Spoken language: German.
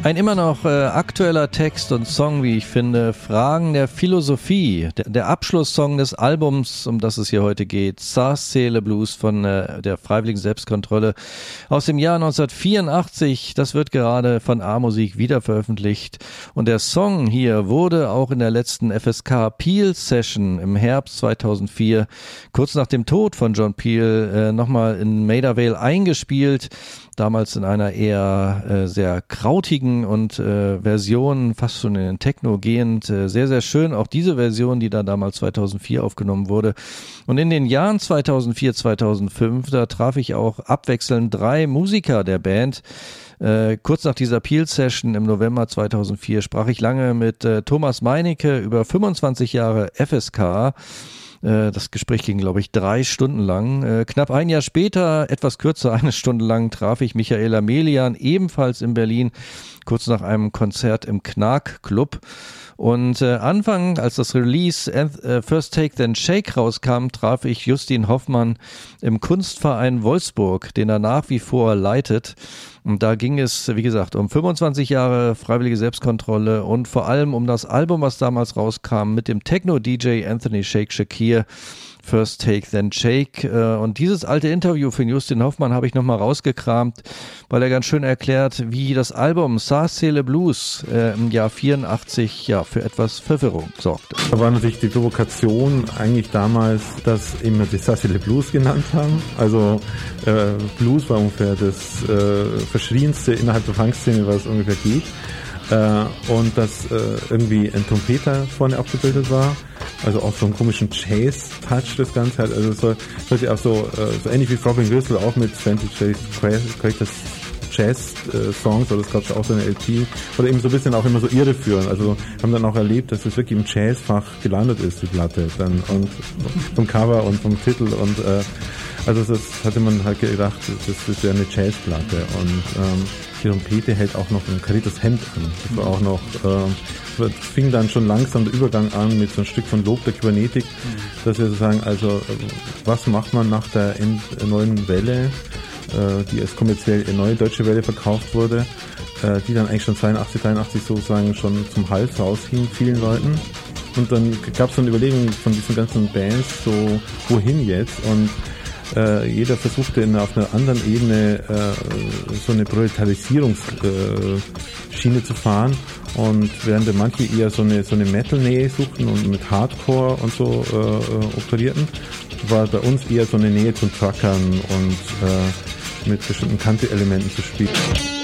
Ein immer noch aktueller Text und Song, wie ich finde, Fragen der Philosophie. Der Abschlusssong des Albums, um das es hier heute geht, Saas-Seele Blues von der Freiwilligen Selbstkontrolle aus dem Jahr 1984. Das wird gerade von A-Musik wieder veröffentlicht. Und der Song hier wurde auch in der letzten FSK Peel Session im Herbst 2004, kurz nach dem Tod von John Peel, nochmal in Maida Vale eingespielt. Damals in einer eher sehr krautigen und Version, fast schon in den Techno gehend. Sehr, sehr schön. Auch diese Version, die da damals 2004 aufgenommen wurde. Und in den Jahren 2004, 2005, da traf ich auch abwechselnd 3 Musiker der Band. Kurz nach dieser Peel-Session im November 2004 sprach ich lange mit Thomas Meinecke über 25 Jahre FSK. Das Gespräch ging, glaube ich, 3 Stunden lang. Knapp ein Jahr später, etwas kürzer, 1 Stunde lang, traf ich Michaela Melian, ebenfalls in Berlin, kurz nach einem Konzert im Knark-Club. Und Anfang, als das Release First Take Then Shake rauskam, traf ich Justin Hoffmann im Kunstverein Wolfsburg, den er nach wie vor leitet. Und da ging es, wie gesagt, um 25 Jahre Freiwillige Selbstkontrolle und vor allem um das Album, was damals rauskam, mit dem Techno-DJ Anthony Shake Shakir, First Take Then Shake. Und dieses alte Interview von Justin Hoffmann habe ich nochmal rausgekramt, weil er ganz schön erklärt, wie das Album Saas-Seele Blues im Jahr 84 ja für etwas Verwirrung sorgte. Da war natürlich die Provokation eigentlich damals, dass eben die Saas-Seele Blues genannt haben. Also Blues war ungefähr das Verschrienste innerhalb der Funkszene, was ungefähr geht. Und dass irgendwie ein Trompeter vorne abgebildet war. Also auch so einen komischen Jazz-Touch das Ganze hat. Also es sollte auch so ähnlich wie Robin Gristle auch mit Vintage Collectors Jazz-Songs, oder es gab auch so eine LP, oder eben so ein bisschen auch immer so irreführend. Also haben dann auch erlebt, dass es wirklich im Jazzfach gelandet ist, die Platte. Dann und vom Cover und vom Titel und also das hatte man halt gedacht, das ist ja eine Jazzplatte. Und die Trompete hält auch noch ein kariertes Hemd an. Das war auch noch fing dann schon langsam der Übergang an mit so ein Stück von Lob der Kybernetik, dass wir sozusagen, also was macht man nach der neuen Welle, die als kommerziell neue deutsche Welle verkauft wurde, die dann eigentlich schon 82, 83 sozusagen schon zum Hals raushing, vielen Leuten. Und dann gab es so eine Überlegung von diesen ganzen Bands, so wohin jetzt? Und jeder versuchte auf einer anderen Ebene so eine Proletarisierungsschiene zu fahren, und während manche eher so eine Metal-Nähe suchten und mit Hardcore und so operierten, war bei uns eher so eine Nähe zum Truckern und mit bestimmten Country-Elementen zu spielen.